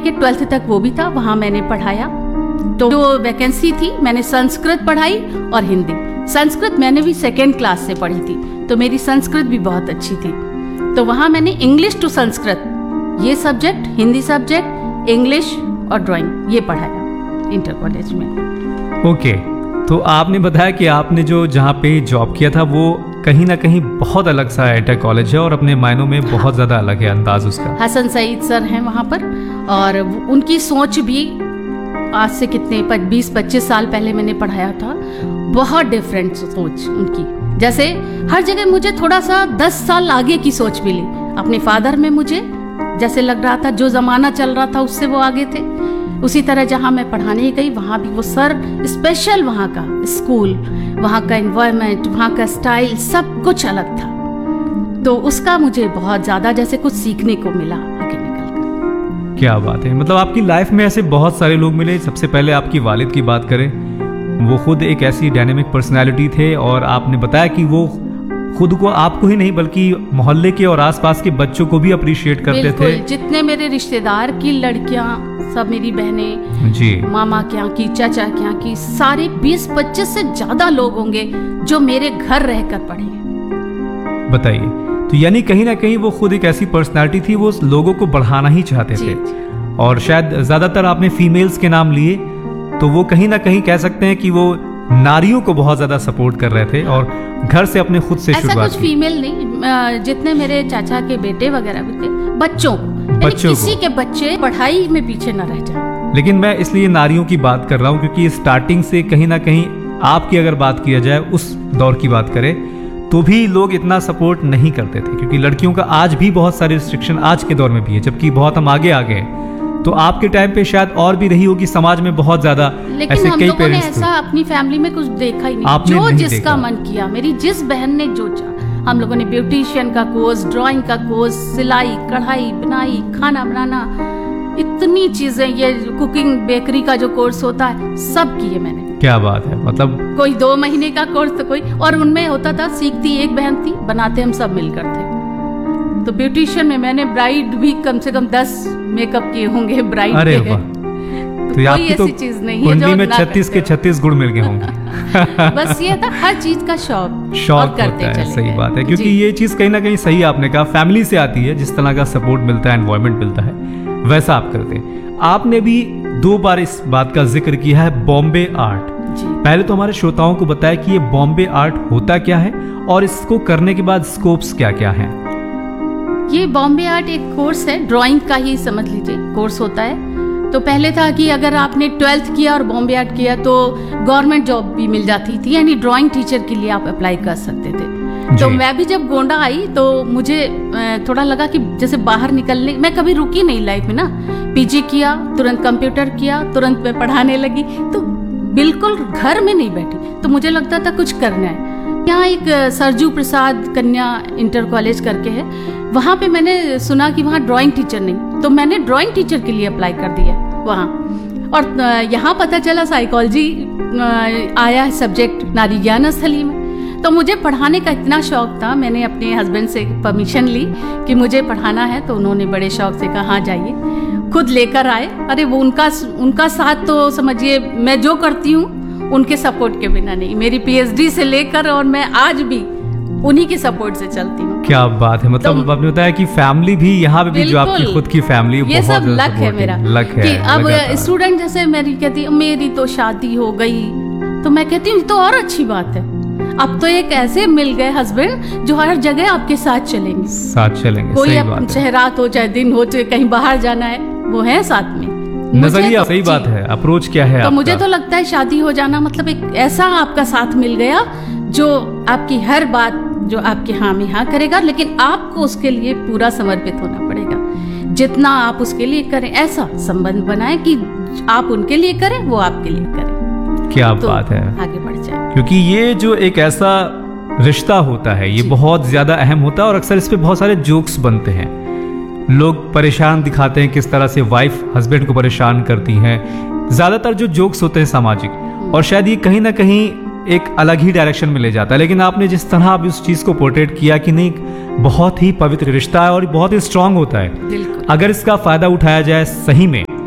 के 12th तक वो भी था, वहाँ मैंने पढ़ाया। तो जो वैकेंसी थी मैंने संस्कृत पढ़ाई और हिंदी। संस्कृत मैंने भी 2nd क्लास से पढ़ी थी, तो मेरी संस्कृत भी बहुत अच्छी थी। तो वहाँ मैंने इंग्लिश टू संस्कृत ये सब्जेक्ट, हिंदी सब्जेक्ट, इंग्लिश और ड्राइंग ये पढ़ाया इंटर कॉलेज में। ओके, तो आपने बताया कि आपने जो जहाँ पे जॉब किया था वो कहीं ना कहीं बहुत अलग सा इंटर कॉलेज है और अपने मायनों में बहुत ज़्यादा अलग है अंदाज उसका। हसन सईद सर हैं वहाँ पर, और उनकी सोच भी आज से कितने 20-25 साल पहले मैंने पढ़ाया था, बहुत डिफरेंट सोच उनकी। जैसे हर जगह मुझे थोड़ा सा 10 साल आगे की सोच मिली। अपने फादर में मुझे जैसे लग रहा था जो जमाना चल रहा था उससे वो आगे थे। उसी तरह जहाँ मैं पढ़ाने गई वहाँ भी वो सर स्पेशल, वहाँ का स्कूल, वहाँ का एनवायरनमेंट, वहाँ का स्टाइल सब कुछ अलग था। तो उसका मुझे बहुत ज़्यादा जैसे कुछ सीखने को मिला आगे निकलकर। क्या बात है, मतलब आपकी लाइफ में ऐसे बहुत सारे लोग मिले। सबसे पहले आपकी वालिद की बात करें, वो खुद एक ऐसी डायनेमिक पर्सनालिटी थे और आपने बताया कि वो खुद को, आपको ही नहीं बल्कि मोहल्ले के और आसपास के बच्चों को भी अप्रिशिएट करते थे। जितने मेरे रिश्तेदार की लड़कियां, सब मेरी बहनें जी, मामा के यहाँ की, चाचा के यहाँ की, सारे 20-25 से ज्यादा लोग होंगे जो मेरे घर रहकर पढ़े हैं। बताइए, तो यानी कहीं ना कहीं वो खुद एक ऐसी पर्सनालिटी थी, वो लोगों को बढ़ाना ही चाहते थे। और शायद ज्यादातर आपने फीमेल्स के नाम लिए, तो वो कहीं ना कहीं कह सकते हैं कि वो नारियों को बहुत ज्यादा सपोर्ट कर रहे थे और घर से अपने खुद से शुरुआत की। ऐसा कुछ फीमेल नहीं, जितने मेरे चाचा के बेटे वगैरह भी थे, बच्चों किसी के बच्चे पढ़ाई में पीछे न रह जाए। लेकिन मैं इसलिए नारियों की बात कर रहा हूँ क्योंकि स्टार्टिंग से कहीं ना कहीं आपकी अगर बात किया जाए, उस दौर की बात करें, तो भी लोग इतना सपोर्ट नहीं करते थे, क्योंकि लड़कियों का आज भी बहुत सारे रिस्ट्रिक्शन आज के दौर में भी है, जबकि बहुत हम आगे आ गए। तो आपके टाइम पे शायद और भी रही होगी समाज में बहुत ज्यादा ऐसे कई पेरेंट्स थे। ऐसा अपनी फैमिली में कुछ देखा ही नहीं, जो जिसका मन किया। मेरी जिस बहन ने जो चाहा, हम लोगों ने ब्यूटिशियन का कोर्स, ड्राइंग का कोर्स, सिलाई, कढ़ाई, बुनाई, खाना बनाना, इतनी चीजें, ये कुकिंग, बेकरी का जो कोर्स होता है, सब किए मैंने। क्या बात है, मतलब कोई 2 महीने का कोर्स तो कोई, और उनमें होता था सीखती एक बहन थी, बनाते हम सब मिलकर थे। तो ब्यूटिशियन में मैंने ब्राइड भी कम से कम 10 मेकअप किए होंगे ब्राइड के। अरे वाह, तो आपकी तो चीज नहीं है कुंडली में 36 के 36 गुण मिल गए होंगे। बस ये था, हर चीज का शौक होता है। सही बात है, क्योंकि ये चीज कहीं ना कहीं सही आपने कहा, फैमिली से आती है। जिस तरह का सपोर्ट मिलता है, एनवायरनमेंट मिलता है, वैसा आप करते हैं। आपने भी 2 बार इस बात का जिक्र किया है, बॉम्बे आर्ट। पहले तो हमारे श्रोताओं को बताया कि ये बॉम्बे आर्ट होता क्या है और इसको करने के बाद स्कोप्स क्या क्या हैं। ये बॉम्बे आर्ट एक कोर्स है, ड्राइंग का ही समझ लीजिए कोर्स होता है। तो पहले था कि अगर आपने 12th किया और बॉम्बे आर्ट किया तो गवर्नमेंट जॉब भी मिल जाती थी, यानी ड्राइंग टीचर के लिए आप अप्लाई कर सकते थे। तो मैं भी जब गोंडा आई तो मुझे थोड़ा लगा कि जैसे बाहर निकलने, मैं कभी रुकी नहीं लाइफ में ना, पीजी किया, तुरंत कंप्यूटर किया, तुरंत मैं पढ़ाने लगी, तो बिल्कुल घर में नहीं बैठी। तो मुझे लगता था कुछ करना है। यहाँ एक सरजू प्रसाद कन्या इंटर कॉलेज करके है, वहाँ पे मैंने सुना कि वहाँ ड्राइंग टीचर नहीं, तो मैंने ड्राइंग टीचर के लिए अप्लाई कर दिया वहाँ। और यहाँ पता चला साइकोलॉजी आया है सब्जेक्ट नारी ज्ञान स्थली में। तो मुझे पढ़ाने का इतना शौक था, मैंने अपने हस्बैंड से परमिशन ली कि मुझे पढ़ाना है, तो उन्होंने बड़े शौक से कहा हाँ जाइए, खुद लेकर आए। अरे वो उनका साथ तो समझिए मैं जो करती हूँ उनके सपोर्ट के बिना नहीं। मेरी पीएचडी से लेकर और मैं आज भी उन्हीं के सपोर्ट से चलती हूँ। क्या बात है, मतलब तो आपने बताया कि फैमिली भी यहाँ पे भी जो आपकी खुद की फैमिली, ये सब लक है मेरा, लक है। कि अब स्टूडेंट जैसे मेरी कहती मेरी तो शादी हो गई, तो मैं कहती हूँ तो और अच्छी बात है, अब तो एक ऐसे मिल गए हस्बैंड जो हर जगह आपके साथ चलेंगे। कोई चाहे रात हो चाहे दिन हो, चाहे कहीं बाहर जाना है, वो है साथ में। नजरिया सही बात है, अप्रोच क्या है तो मुझे तो लगता है शादी हो जाना मतलब एक ऐसा आपका साथ मिल गया जो आपकी हर बात, जो आपके हाँ में हाँ करेगा, लेकिन आपको उसके लिए पूरा समर्पित होना पड़ेगा। जितना आप उसके लिए करें, ऐसा संबंध बनाए कि आप उनके लिए करें, वो आपके लिए करें। क्या तो बात है, आगे बढ़ जाए। क्योंकि ये जो एक ऐसा रिश्ता होता है, ये बहुत ज्यादा अहम होता है और अक्सर इस पे बहुत सारे जोक्स बनते हैं। लोग परेशान दिखाते हैं किस तरह से वाइफ हस्बैंड को परेशान करती हैं, ज्यादातर जो जोक्स होते हैं सामाजिक, और शायद ये कहीं ना कहीं एक अलग ही डायरेक्शन में ले जाता है। लेकिन आपने जिस तरह आप इस चीज को पोर्ट्रेट किया कि नहीं, बहुत ही पवित्र रिश्ता है और बहुत ही स्ट्रांग होता है। अगर इसका फायदा उठाया जाए सही में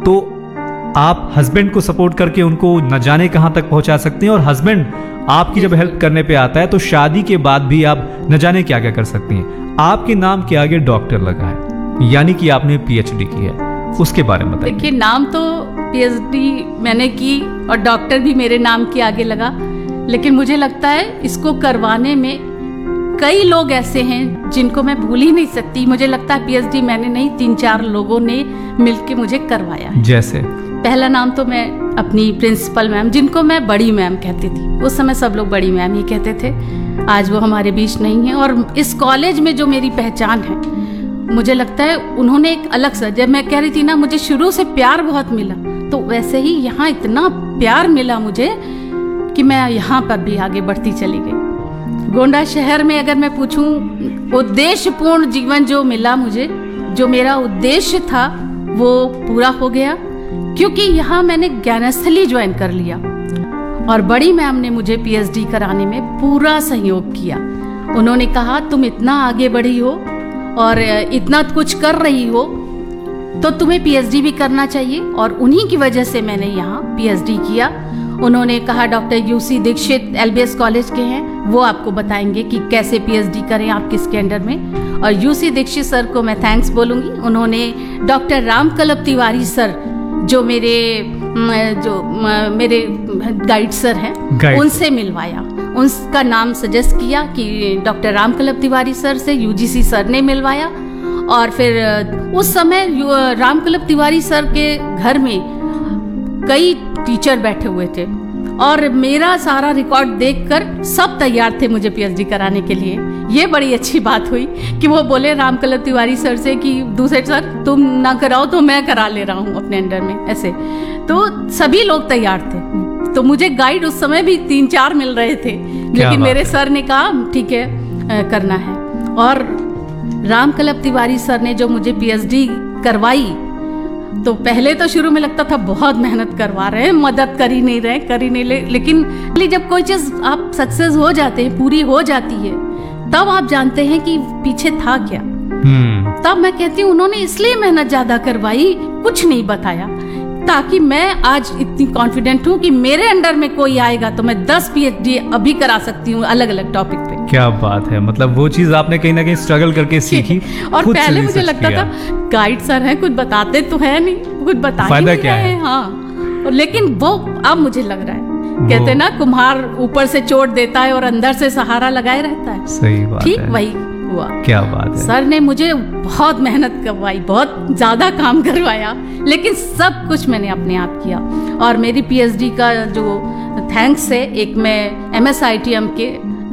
तो आप हस्बैंड को सपोर्ट करके उनको न जाने कहां तक पहुंचा सकती हैं, और हस्बैंड आपकी जब हेल्प करने पे आता है तो शादी के बाद भी आप न जाने क्या क्या कर सकती हैं। आपके नाम के आगे डॉक्टर लगा है, यानी कि आपने पीएचडी की है, उसके बारे में बताइए। देखिए, नाम तो पीएचडी मैंने की और डॉक्टर भी मेरे नाम के आगे लगा, लेकिन मुझे लगता है इसको करवाने में कई लोग ऐसे हैं जिनको मैं भूल ही नहीं सकती। मुझे लगता है पीएचडी मैंने नहीं, 3-4 लोगों ने मिलके मुझे करवाया है। जैसे पहला नाम तो मैं अपनी प्रिंसिपल मैम, जिनको मैं बड़ी मैम कहती थी, उस समय सब लोग बड़ी मैम ही कहते थे, आज वो हमारे बीच नहीं है। और इस कॉलेज में जो मेरी पहचान है, मुझे लगता है उन्होंने एक अलग सा, जब मैं कह रही थी ना मुझे शुरू से प्यार बहुत मिला, तो वैसे ही यहाँ इतना प्यार मिला मुझे कि मैं यहाँ पर भी आगे बढ़ती चली गई। गोंडा शहर में अगर मैं पूछूं, उद्देश्यपूर्ण जीवन जो मिला मुझे, जो मेरा उद्देश्य था वो पूरा हो गया, क्योंकि यहाँ मैंने ज्ञानस्थली ज्वाइन कर लिया और बड़ी मैम ने मुझे पीएचडी कराने में पूरा सहयोग किया। उन्होंने कहा तुम इतना आगे बढ़ी हो और इतना कुछ कर रही हो तो तुम्हें पीएचडी भी करना चाहिए, और उन्हीं की वजह से मैंने यहाँ पीएचडी किया। उन्होंने कहा doctor UC Dixit LBS college के हैं, वो आपको बताएंगे कि कैसे पीएचडी करें आप किसके अंडर में। और यूसी दीक्षित सर को मैं थैंक्स बोलूँगी। उन्होंने डॉक्टर रामकल्लभ तिवारी सर जो मेरे गाइड सर हैं, उनसे मिलवाया, उनका नाम सजेस्ट किया कि डॉक्टर रामकल्लभ तिवारी सर से यूजीसी सर ने मिलवाया। और फिर उस समय रामकल्लभ तिवारी सर के घर में कई टीचर बैठे हुए थे और मेरा सारा रिकॉर्ड देखकर सब तैयार थे मुझे पीएचडी कराने के लिए। ये बड़ी अच्छी बात हुई कि वो बोले रामकल्लभ तिवारी सर से कि दूसरे सर तुम ना कराओ तो मैं करा ले रहा हूँ अपने अंडर में, ऐसे। तो सभी लोग तैयार थे, तो मुझे गाइड उस समय भी 3-4 मिल रहे थे, लेकिन मेरे सर ने कहा ठीक है करना है। और रामकल्लभ तिवारी सर ने जो मुझे पीएचडी करवाई, तो पहले तो शुरू में लगता था बहुत मेहनत करवा रहे हैं, मदद कर ही नहीं रहे, लेकिन जब कोई चीज आप सक्सेस हो जाते हैं, पूरी हो जाती है, तब आप जानते हैं कि पीछे था क्या। तब मैं कहती हूँ उन्होंने इसलिए मेहनत ज्यादा करवाई, कुछ नहीं बताया, ताकि मैं आज इतनी कॉन्फिडेंट हूँ कि मेरे अंडर में कोई आएगा तो मैं 10 पीएचडी अभी करा सकती हूँ अलग अलग टॉपिक पे। क्या बात है, मतलब वो चीज आपने कहीं ना कहीं स्ट्रगल करके सीखी। और पहले मुझे लगता था गाइड सर हैं, कुछ बताते तो है नहीं, कुछ बता ही नहीं रहे हैं। हाँ, लेकिन वो अब मुझे लग रहा है, कहते ना कुम्हार ऊपर से चोट देता है और अंदर से सहारा लगाए रहता है। सही बात ठीक है, वही हुआ। क्या बात है। सर ने मुझे बहुत मेहनत करवाई, बहुत ज्यादा काम करवाया, लेकिन सब कुछ मैंने अपने आप किया। और मेरी पीएचडी का जो थैंक्स है, एक मैं एमएसआईटीएम के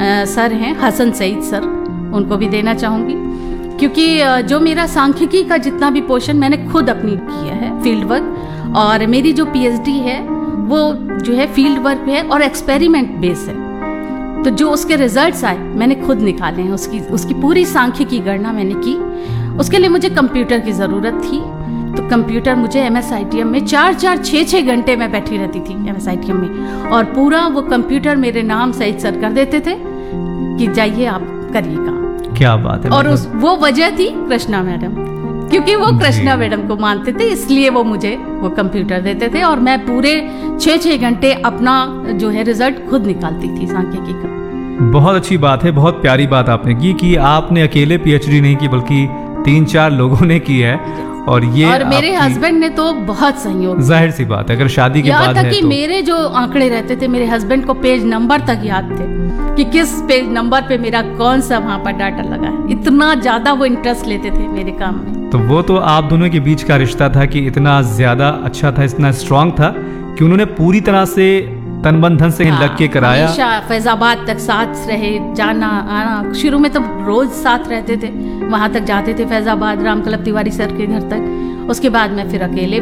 सर हैं हसन सईद सर, उनको भी देना चाहूँगी, क्योंकि जो मेरा सांख्यिकी का जितना भी पोर्शन मैंने खुद अपनी किया है फील्ड वर्क, और मेरी जो पीएचडी है वो जो है फील्ड वर्क है और एक्सपेरिमेंट बेस है। तो जो उसके रिजल्ट्स आए मैंने खुद निकाले हैं, उसकी पूरी सांख्यिकी गणना मैंने की। उसके लिए मुझे कंप्यूटर की ज़रूरत थी, तो कंप्यूटर मुझे एमएसआईटीएम में 4-4, 6-6 घंटे में बैठी रहती थी एमएसआईटीएम में, और पूरा वो कंप्यूटर मेरे नाम सईद सर कर देते थे कि जाइए आप करिएगा। क्या बात है। और वो वजह थी कृष्णा मैडम, क्योंकि वो कृष्णा मैडम को मानते थे, इसलिए वो मुझे वो कंप्यूटर देते थे और मैं पूरे 6-6 घंटे अपना जो है रिजल्ट खुद निकालती थी सांख्यिकी का। बहुत अच्छी बात है, बहुत प्यारी बात आपने की कि आपने अकेले पीएचडी नहीं की बल्कि 3-4 लोगों ने की है। और मेरे हस्बैंड ने तो बहुत सहयोग, जाहिर सी बात है, अगर शादी के बाद है तो मेरे जो आंकड़े रहते थे, मेरे हस्बैंड को पेज नंबर तक याद थे कि किस पेज नंबर पे मेरा कौन सा वहाँ पर डाटा लगा है। इतना ज्यादा वो इंटरेस्ट लेते थे मेरे काम में। तो वो तो आप दोनों के बीच का रिश्ता था कि इतना ज्यादा अच्छा था, इतना स्ट्रांग था कि उन्होंने पूरी तरह से तन मन धन से लग के कराया। हमेशा फैजाबाद तक साथ रहे, जाना आना, शुरू में तो रोज साथ रहते थे, वहां तक जाते थे फैजाबाद रामकल्लभ तिवारी सर के घर तक। उसके बाद मैं फिर अकेले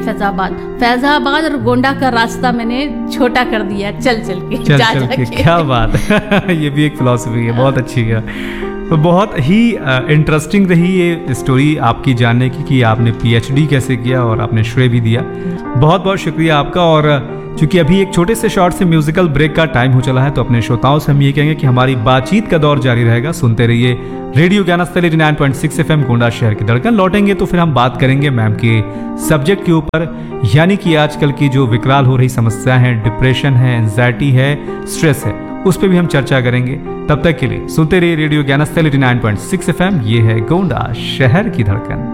फैजाबाद और गोंडा का रास्ता मैंने छोटा कर दिया, चल के। क्या बात है। ये भी एक फिलॉसफी है, बहुत अच्छी है। तो बहुत ही इंटरेस्टिंग रही ये स्टोरी आपकी जानने की कि आपने पीएचडी कैसे किया और आपने श्रेय भी दिया। बहुत बहुत शुक्रिया आपका। और चूंकि अभी एक छोटे से शॉर्ट से म्यूजिकल ब्रेक का टाइम हो चला है, तो अपने श्रोताओं से हम ये कहेंगे कि हमारी बातचीत का दौर जारी रहेगा। सुनते रहिए रेडियो ज्ञानस्थल 89.6 FM गोंडा शहर की धड़कन। लौटेंगे तो फिर हम बात करेंगे मैम के सब्जेक्ट के ऊपर, यानी कि आजकल की जो विकराल हो रही समस्या है, डिप्रेशन है, एंजाइटी है, स्ट्रेस है, उस पर भी हम चर्चा करेंगे। तब तक के लिए सुनते रहिए रेडियो ज्ञानस्थल 89.6 FM। ये है गोंडा शहर की धड़कन।